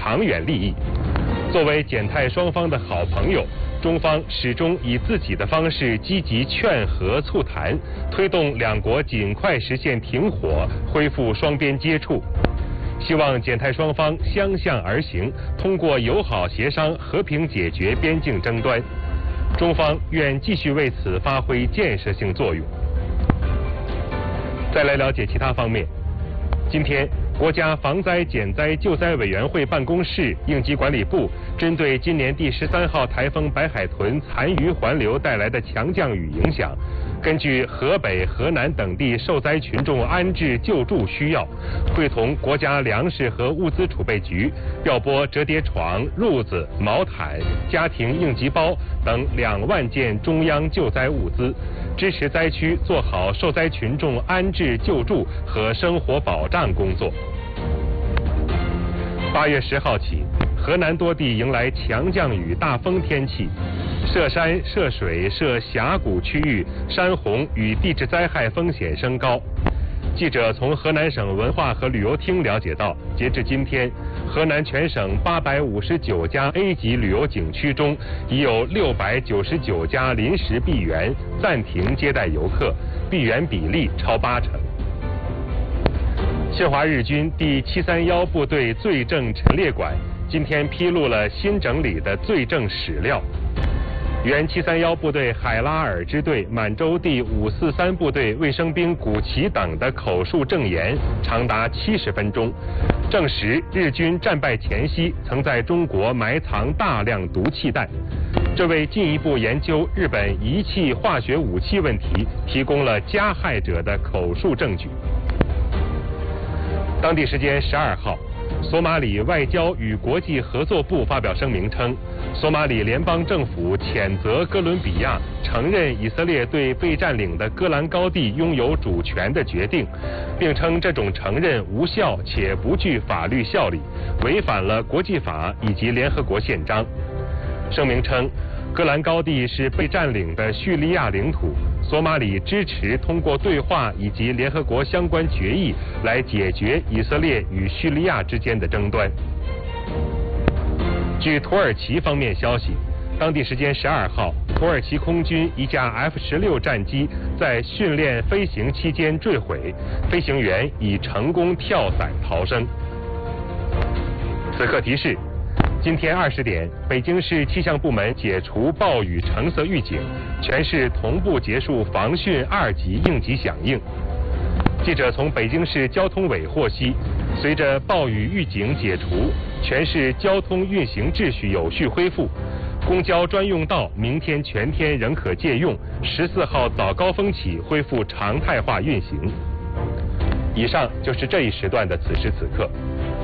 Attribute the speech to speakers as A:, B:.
A: 长远利益。作为柬泰双方的好朋友，中方始终以自己的方式积极劝和促谈，推动两国尽快实现停火，恢复双边接触。希望柬泰双方相向而行，通过友好协商和平解决边境争端。中方愿继续为此发挥建设性作用。再来了解其他方面。今天，国家防灾减灾救灾委员会办公室、应急管理部针对今年第13号台风白海豚残余环流带来的强降雨影响，根据河北、河南等地受灾群众安置救助需要，会同国家粮食和物资储备局调拨折叠床、褥子、毛毯、家庭应急包等2万件中央救灾物资，支持灾区做好受灾群众安置救助和生活保障工作。8月10号起，河南多地迎来强降雨、大风天气，涉山、涉水、涉峡谷区域山洪与地质灾害风险升高。记者从河南省文化和旅游厅了解到，截至今天，河南全省859家 A 级旅游景区中，已有699家临时闭园，暂停接待游客，闭园比例超80%。侵华日军第731部队罪证陈列馆今天披露了新整理的罪证史料。原731部队海拉尔支队满洲第543部队卫生兵古奇等的口述证言长达70分钟，证实日军战败前夕曾在中国埋藏大量毒气弹，这为进一步研究日本遗弃化学武器问题提供了加害者的口述证据。当地时间12号，索马里外交与国际合作部发表声明称，索马里联邦政府谴责哥伦比亚承认以色列对被占领的戈兰高地拥有主权的决定，并称这种承认无效且不具法律效力，违反了国际法以及联合国宪章。声明称，戈兰高地是被占领的叙利亚领土，索马里支持通过对话以及联合国相关决议来解决以色列与叙利亚之间的争端。据土耳其方面消息，当地时间12号，土耳其空军一架 F-16战机在训练飞行期间坠毁，飞行员已成功跳伞逃生。此刻提示：今天20点，北京市气象部门解除暴雨橙色预警，全市同步结束防汛2级应急响应。记者从北京市交通委获悉，随着暴雨预警解除，全市交通运行秩序有序恢复，公交专用道明天全天仍可借用，14号早高峰起恢复常态化运行。以上就是这一时段的此时此刻。